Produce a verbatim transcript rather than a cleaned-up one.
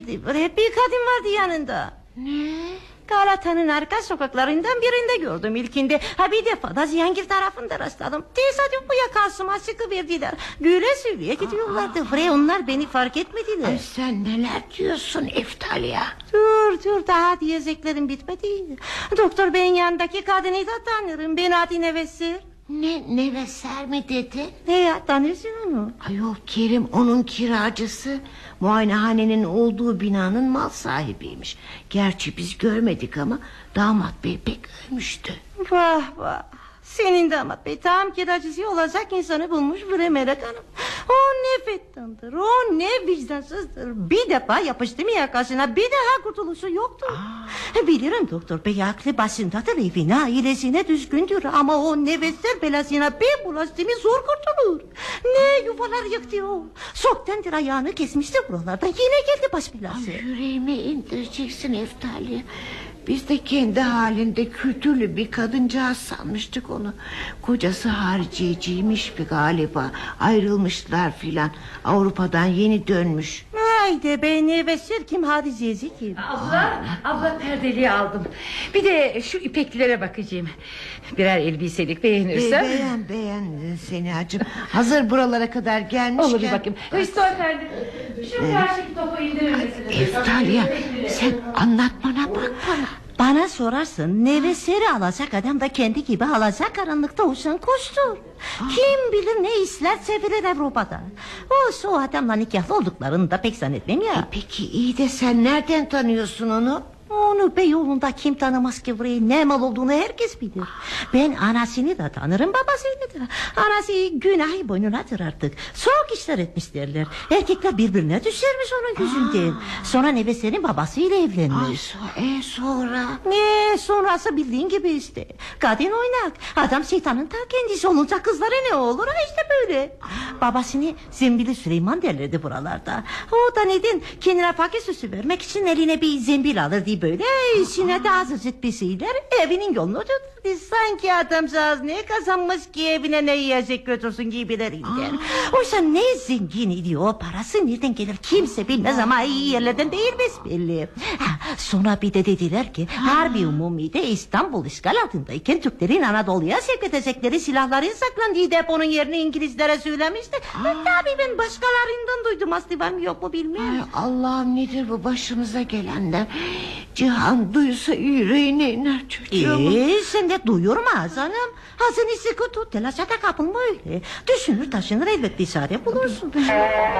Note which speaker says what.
Speaker 1: Hep bir kadın vardı yanında.
Speaker 2: Ne?
Speaker 1: Galata'nın arka sokaklarından birinde gördüm ilkinde. Ha bir defa da Ziyangir tarafında rastladım. Tesadüf bu yakasıma sıkıverdiler. Güle söyleye gidiyorlardı. Bre onlar beni fark etmediler.
Speaker 2: Ay sen neler diyorsun Eftalya?
Speaker 1: Dur dur daha diyeceklerim bitmedi. Doktor beyin yanındaki kadını da tanırım. Ben adı Nevesir.
Speaker 2: Ne Neveser mi dedi?
Speaker 1: Ne ya tanırsın onu?
Speaker 2: Ayol Kerim onun kiracısı. Muayenehanenin olduğu binanın mal sahibiymiş. Gerçi biz görmedik ama damat bey pek övmüştü.
Speaker 1: Vah vah. Senin damat bey tam kiracısı olacak insanı bulmuş bre Melek Hanım. O ne fettandır, o ne vicdansızdır. Bir defa yapıştı mı yakasına bir daha kurtuluşu yoktur. Aa. Bilirim doktor bey aklı başındadır, evine ailesine düzgündür. Ama o Nevesler belasına bir bulaştı mı zor kurtulur. Ne yuvalar yıktı o. Soktandır ayağını kesmişti buralardan, yine geldi baş belası.
Speaker 2: Ay, yüreğime indireceksin Eftalya. Biz de kendi halinde kültürlü bir kadıncağız sanmıştık onu. Kocası hariciyeciymiş bir galiba. Ayrılmışlar filan. Avrupa'dan yeni dönmüş.
Speaker 1: Haydi be Nevesir kim hariciyeci kim?
Speaker 3: Abla, abla perdeliği aldım. Bir de şu ipeklilere bakacağım. Birer elbiselik beğenirsen.
Speaker 2: Be beğen beğen seni hacım. Hazır buralara kadar gelmişken.
Speaker 3: Olur bir bakayım. Hüsnü Efendi, şu karşıki topu indirir misiniz?
Speaker 2: Eftalya sen anlatmana bak bana.
Speaker 1: Bana sorarsın Neveseri alacak adam da kendi gibi alacak karanlıkta uçan kuştur. Kim bilir ne işler çevirir Avrupa'da. O o adamla nikahlı olduklarını da pek zannetmem ya.
Speaker 2: E peki iyi de sen nereden tanıyorsun onu?
Speaker 1: Onu Beyoğlu'nda kim tanımaz ki burayı, ne mal olduğunu herkes bilir. Ben anasını da tanırım, babasını da. Anası günahı boynunadır artık. Soğuk işler etmiş derler. Erkekler birbirine düşermiş onun yüzünden. Sonra Nevesler'in babasıyla evlenmiş.
Speaker 2: Ay, so e sonra?
Speaker 1: Ne sonrası bildiğin gibi işte. Kadın oynak, adam şeytanın ta kendisi olunca kızlara ne olur, ha işte böyle. Babasını Zembili Süleyman derlerdi buralarda. O da neden kendine fakir süsü vermek için eline bir zembil alır diye böyle işine de azıcık bir şeyler evinin yolunu tutardı. Sanki adamcağız ne kazanmış ki evine ne yiyecek götürsün gibilerinden. Oysa ne zengin idi o, parası nereden gelir kimse bilmez ama iyi yerlerden değil besbelli. Ha, sonra bir de dediler ki Harbi Umumi'de İstanbul işgal altındayken Türklerin Anadolu'ya sevk edecekleri silahların saklandığı deponun yerini İngilizlere söylemişti. Tabii ben başkalarından duydum, aslı var mı yok mu bilmiyorum.
Speaker 2: Ay Allah'ım nedir bu başımıza gelenler. Cihan duysa yüreğine iner çocuğum.
Speaker 1: Eee sen de duyuyorum Hazanım. Hazını sıkı tut, telaşa da kapılma öyle. Düşünür taşınır elbet bir çare bulursun.